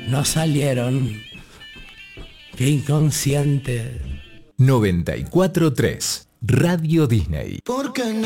no salieron. Qué inconsciente. 94.3 Radio Disney. ¿Por qué no?